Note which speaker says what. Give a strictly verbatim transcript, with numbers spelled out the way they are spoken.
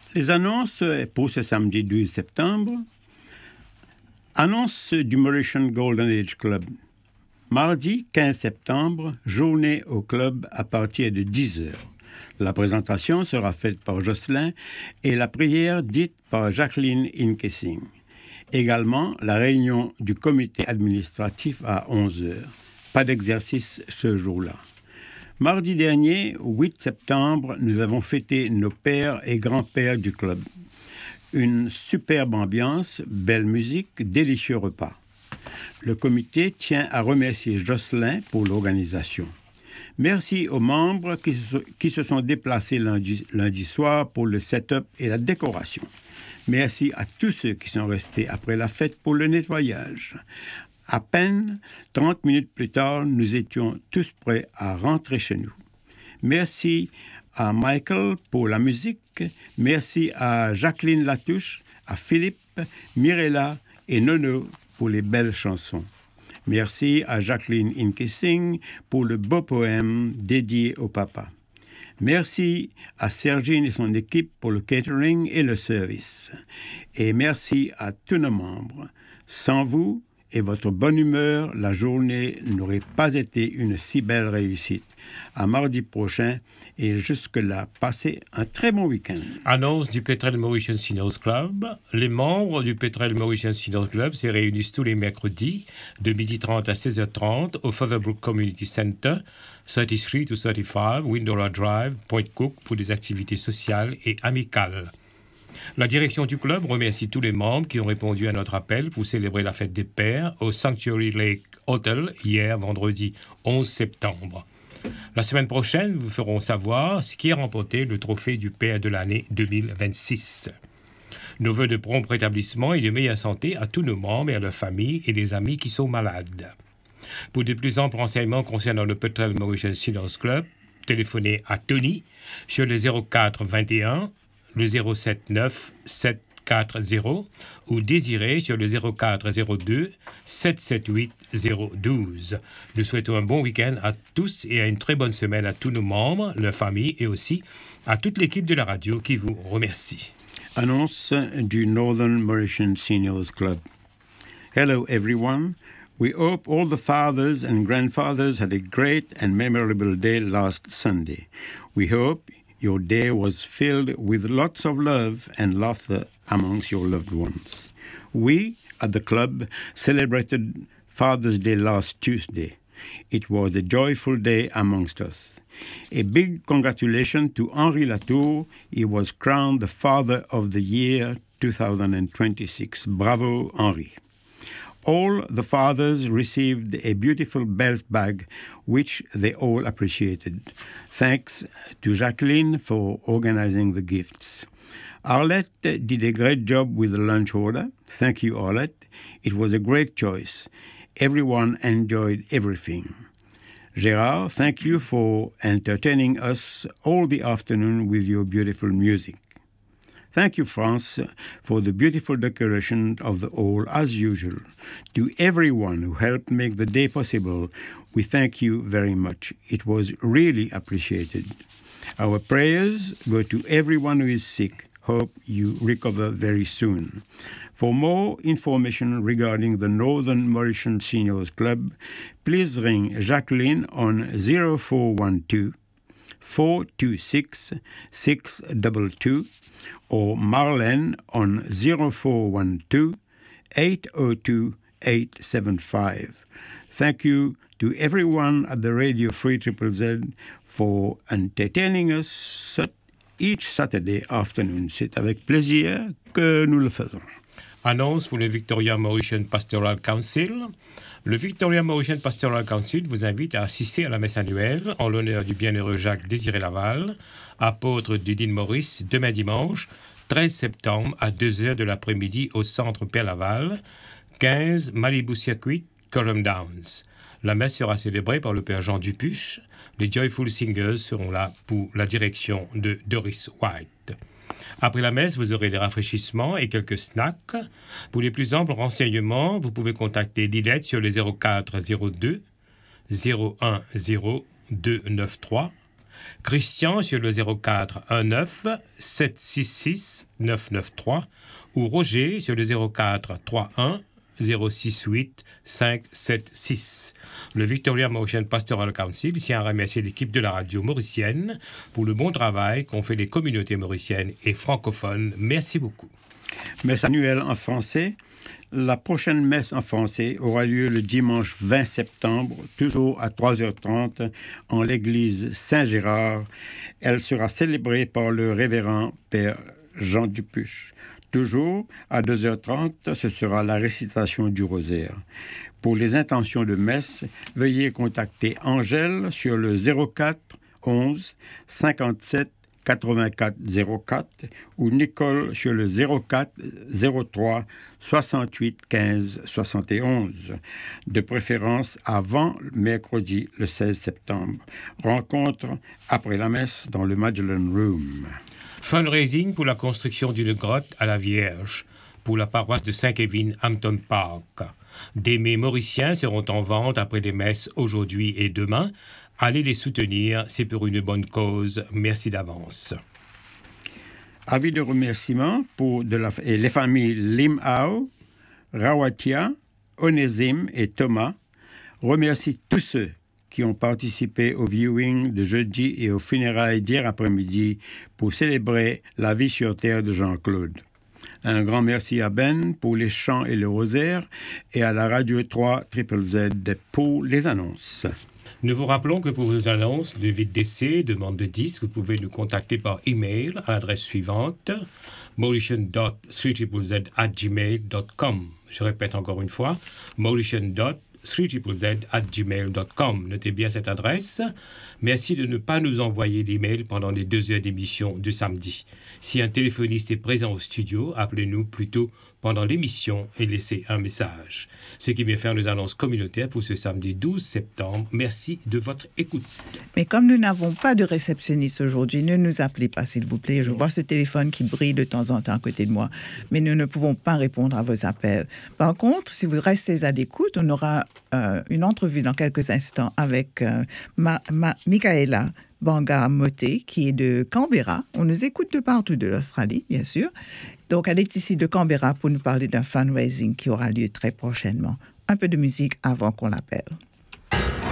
Speaker 1: Les annonces pour ce samedi douze septembre. Annonce du Mauritian Golden Age Club. Mardi quinze septembre, journée au club à partir de dix heures. La présentation sera faite par Jocelyn et la prière dite par Jacqueline Inkessing. Également, la réunion du comité administratif à onze heures. Pas d'exercice ce jour-là. Mardi dernier, huit septembre, nous avons fêté nos pères et grands-pères du club. Une superbe ambiance, belle musique, délicieux repas. Le comité tient à remercier Jocelyn pour l'organisation. Merci aux membres qui se, qui se sont déplacés lundi, lundi soir pour le set-up et la décoration. Merci à tous ceux qui sont restés après la fête pour le nettoyage. À peine trente minutes plus tard, nous étions tous prêts à rentrer chez nous. Merci à Michael pour la musique. Merci à Jacqueline Latouche, à Philippe, Mirella et Nono pour les belles chansons. Merci à Jacqueline Inkessing pour le beau poème dédié au papa. Merci à Sergine et son équipe pour le catering et le service. Et merci à tous nos membres. Sans vous et votre bonne humeur, la journée n'aurait pas été une si belle réussite. À mardi prochain et jusque-là, passez un très bon week-end.
Speaker 2: Annonce du Petrel Mauritian Seniors Club. Les membres du Petrel Mauritian Seniors Club se réunissent tous les mercredis de midi trente à seize heures trente au Featherbrook Community Center, trente-trois to trente-cinq Windora Drive, Point Cook, pour des activités sociales et amicales. La direction du club remercie tous les membres qui ont répondu à notre appel pour célébrer la fête des pères au Sanctuary Lake Hotel hier, vendredi onze septembre. La semaine prochaine, vous ferons savoir ce qui a remporté le trophée du père de l'année deux mille vingt-six. Nos vœux de prompt rétablissement et de meilleure santé à tous nos membres et à leurs familles et les amis qui sont malades. Pour de plus amples renseignements concernant le Petrel Mauritian Seniors Club, téléphonez à Tony sur le zéro quatre vingt et un, le zéro sept neuf sept quatre zéro ou Désiré sur le zéro quatre zéro deux sept sept huit zéro un deux. Nous souhaitons un bon week-end à tous et à une très bonne semaine à tous nos membres, leurs familles et aussi à toute l'équipe de la radio qui vous remercie.
Speaker 1: Annonce du Northern Mauritian Seniors Club. Hello everyone. We hope all the fathers and grandfathers had a great and memorable day last Sunday. We hope your day was filled with lots of love and laughter amongst your loved ones. We, at the club, celebrated Father's Day last Tuesday. It was a joyful day amongst us. A big congratulations to Henri Latour. He was crowned the Father of the Year twenty twenty-six. Bravo, Henri. All the fathers received a beautiful belt bag, which they all appreciated. Thanks to Jacqueline for organizing the gifts. Arlette did a great job with the lunch order. Thank you, Arlette. It was a great choice. Everyone enjoyed everything. Gérard, thank you for entertaining us all the afternoon with your beautiful music. Thank you, France, for the beautiful decoration of the hall as usual. To everyone who helped make the day possible, we thank you very much. It was really appreciated. Our prayers go to everyone who is sick. Hope you recover very soon. For more information regarding the Northern Mauritian Seniors Club, please ring Jacqueline on zero four one two, four two six, six two two or Marlène on zero four one two, eight zero two, eight seven five. Thank you to everyone at the Radio Free Triple Z for entertaining us each Saturday afternoon. C'est avec plaisir que nous le faisons.
Speaker 2: Annonce pour le Victoria Mauritian Pastoral Council. Le Victoria Mauritian Pastoral Council vous invite à assister à la messe annuelle en l'honneur du bienheureux Jacques Désiré Laval, apôtre du d'île Maurice, demain dimanche, treize septembre à deux heures de l'après-midi au centre Père Laval, quinze Malibu Circuit, Coram Downs. La messe sera célébrée par le Père Jean Dupuche. Les Joyful Singers seront là pour la direction de Doris White. Après la messe, vous aurez des rafraîchissements et quelques snacks. Pour les plus amples renseignements, vous pouvez contacter Lilette sur le zéro quatre zéro deux, zéro un zéro deux neuf trois, Christian sur le zéro quatre un neuf sept six six neuf neuf trois ou Roger sur le zéro quatre trois un zéro six huit cinq sept six. Le Victoria Mauritian Pastoral Council tient à remercier l'équipe de la radio mauricienne pour le bon travail qu'ont fait les communautés mauriciennes et francophones. Merci beaucoup.
Speaker 1: Messe annuelle en français. La prochaine messe en français aura lieu le dimanche vingt septembre, toujours à trois heures trente, en l'église Saint-Gérard. Elle sera célébrée par le révérend Père Jean Dupuche. Toujours à deux heures trente, ce sera la récitation du rosaire. Pour les intentions de messe, veuillez contacter Angèle sur le zéro quatre onze cinquante-sept quatre-vingt-quatre zéro quatre ou Nicole sur le zéro quatre zéro trois soixante-huit quinze soixante et onze, de préférence avant mercredi le seize septembre. Rencontre après la messe dans le Magellan Room.
Speaker 2: Fundraising pour la construction d'une grotte à la Vierge pour la paroisse de Saint-Kevin, Hampton Park. Des mets mauriciens seront en vente après les messes aujourd'hui et demain. Allez les soutenir, c'est pour une bonne cause. Merci d'avance.
Speaker 1: Avis de remerciement pour de la, et les familles Limao, Rawatia, Onésime et Thomas remercient tous ceux qui ont participé au viewing de jeudi et aux funérailles d'hier après-midi pour célébrer la vie sur terre de Jean-Claude. Un grand merci à Ben pour les chants et le rosaire et à la Radio trois Z Z pour les annonces.
Speaker 2: Nous vous rappelons que pour vos annonces de vide d'essai, demande de disques, vous pouvez nous contacter par email à l'adresse suivante mauritian dot three z z at gmail dot com. Je répète encore une fois, mauritian dot three z z at gmail dot com. Notez bien cette adresse. Merci de ne pas nous envoyer d'email pendant les deux heures d'émission du samedi. Si un téléphoniste est présent au studio, appelez-nous plutôt pendant l'émission et laissez un message. Ce qui met fin aux annonces communautaires pour ce samedi douze septembre. Merci de votre écoute.
Speaker 3: Mais comme nous n'avons pas de réceptionniste aujourd'hui, ne nous appelez pas, s'il vous plaît. Je vois ce téléphone qui brille de temps en temps à côté de moi, mais nous ne pouvons pas répondre à vos appels. Par contre, si vous restez à l'écoute, on aura euh, une entrevue dans quelques instants avec euh, ma, ma, Michaela Banga Moté, qui est de Canberra. On nous écoute de partout de l'Australie, bien sûr. Donc, elle est ici de Canberra pour nous parler d'un fundraising qui aura lieu très prochainement. Un peu de musique avant qu'on l'appelle.